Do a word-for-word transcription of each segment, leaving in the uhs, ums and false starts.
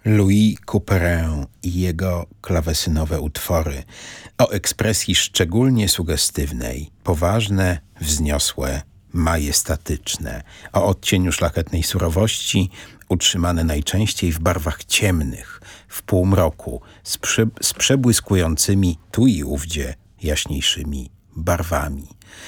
Louis Couperin i jego klawesynowe utwory o ekspresji szczególnie sugestywnej, poważne, wzniosłe, majestatyczne, o odcieniu szlachetnej surowości, utrzymane najczęściej w barwach ciemnych, w półmroku, z, prze, z przebłyskującymi tu i ówdzie jaśniejszymi barwami.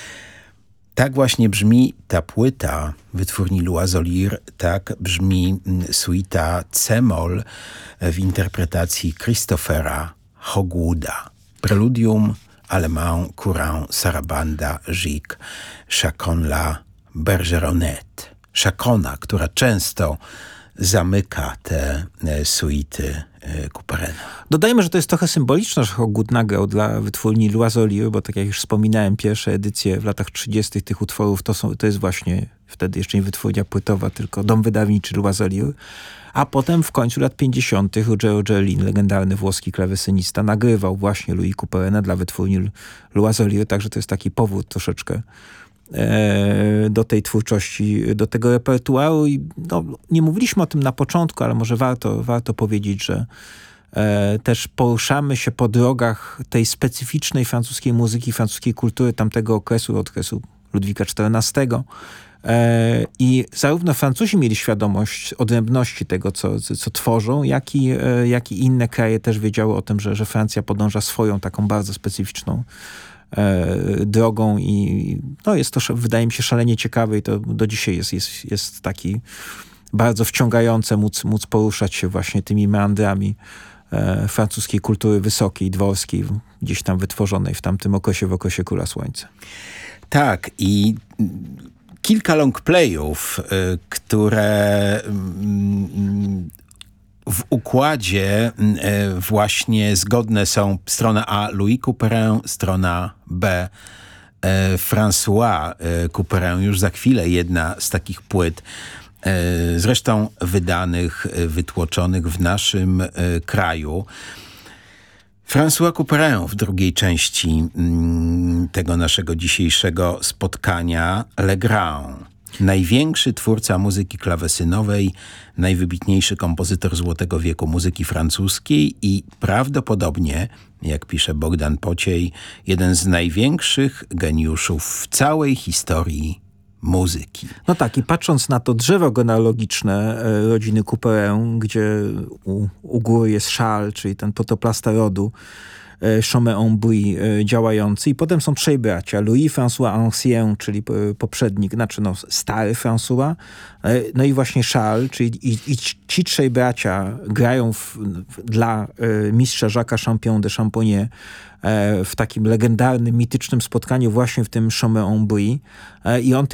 Tak właśnie brzmi ta płyta wytwórni Loiselier, tak brzmi suita C-moll w interpretacji Christophera Hogwooda. Preludium, Allemand, Courant, Sarabanda, Gic, Chacon la Bergeronnette. Chacona, która często zamyka te suity Couperena. Dodajmy, że to jest trochę symboliczne, że Hogwood nagrał dla wytwórni Loiselier, bo tak jak już wspominałem, pierwsze edycje w latach trzydziestych tych utworów to, są, to jest właśnie wtedy jeszcze nie wytwórnia płytowa, tylko dom wydawniczy Loiselier. A potem w końcu lat pięćdziesiątych Ruggero Gerlin, legendarny włoski klawesynista, nagrywał właśnie Louis Couperena dla wytwórni Loiselier, także to jest taki powód troszeczkę do tej twórczości, do tego repertuaru. I no, nie mówiliśmy o tym na początku, ale może warto, warto powiedzieć, że e, też poruszamy się po drogach tej specyficznej francuskiej muzyki, francuskiej kultury tamtego okresu, okresu Ludwika czternastego. E, I zarówno Francuzi mieli świadomość odrębności tego, co, co tworzą, jak i, e, jak i inne kraje też wiedziały o tym, że, że Francja podąża swoją taką bardzo specyficzną drogą i no jest to, wydaje mi się, szalenie ciekawe i to do dzisiaj jest, jest, jest taki bardzo wciągające móc, móc poruszać się właśnie tymi meandrami e, francuskiej kultury wysokiej, dworskiej, gdzieś tam wytworzonej w tamtym okresie, w okresie Króla Słońca. Tak, i kilka longplayów, y, które y, w układzie y, właśnie zgodne są strona A Louis Couperin, strona B y, François y, Couperin. Już za chwilę jedna z takich płyt, y, zresztą wydanych, y, wytłoczonych w naszym y, kraju. François Couperin w drugiej części y, tego naszego dzisiejszego spotkania, Le Grand. Największy twórca muzyki klawesynowej, najwybitniejszy kompozytor złotego wieku muzyki francuskiej i prawdopodobnie, jak pisze Bogdan Pociej, jeden z największych geniuszów w całej historii muzyki. No tak, i patrząc na to drzewo genealogiczne e, rodziny Couperin, gdzie u, u góry jest Charles, czyli ten protoplasta rodu, Chaumet-en-Brie działający i potem są trzej bracia. Louis François Ancien, czyli poprzednik, znaczy no stary François, no i właśnie Charles, czyli i, i ci trzej bracia grają w, w, dla y, mistrza Jacques'a Champion de Championnet w takim legendarnym, mitycznym spotkaniu właśnie w tym Chaumet-en-Brie i on